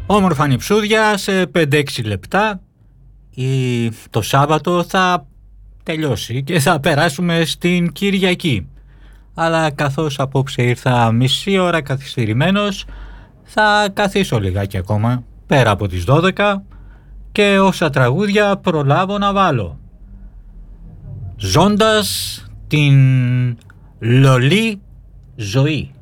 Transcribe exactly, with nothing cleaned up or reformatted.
Όμορφα νηψούδια σε πέντε έξι λεπτά. Η... Το Σάββατο θα τελειώσει και θα περάσουμε στην Κυριακή. Αλλά καθώς απόψε ήρθα μισή ώρα καθυστερημένος, θα καθίσω λιγάκι ακόμα πέρα από τις δώδεκα και όσα τραγούδια προλάβω να βάλω, ζώντας την λολή ζωή.